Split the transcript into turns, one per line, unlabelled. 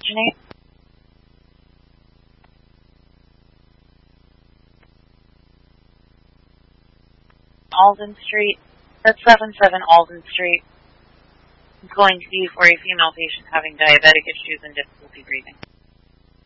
oxygenate? Alden Street. That's 77 Alden Street. It's going to be for a female patient having diabetic issues and difficulty breathing.